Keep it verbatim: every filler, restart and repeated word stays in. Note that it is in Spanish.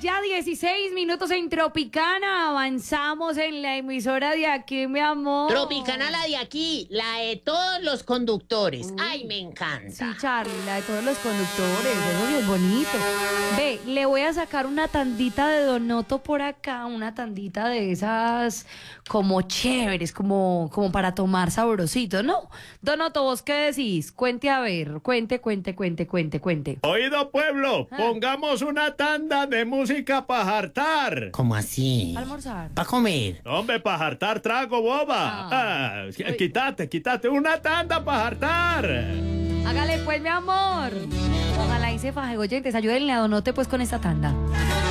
ya dieciséis minutos en Tropicana. Avanzamos en la emisora de aquí, mi amor. Tropicana, la de aquí, la de todos los conductores. Uy. Ay, me encanta. Sí, Charlie, la de todos los conductores. Eso sí es bonito. Ve, le voy a sacar una tandita de Donoto por acá. Una tandita de esas como chéveres, como, como para tomar sabrosito, ¿no? Donoto, ¿vos qué decís? Cuente a ver. Cuente, cuente, cuente, cuente, cuente. Oído pueblo, Ah. pongamos una tanda de música para hartar. ¿Cómo así? Almorzar. ¿Para comer? Hombre, para hartar trago, boba. Ah. Ah, Oye. quítate, quítate una tanda para hartar. Hágale pues, mi amor. Ojalá y se faje, oyentes. Ayúdenle a Donote pues con esta tanda.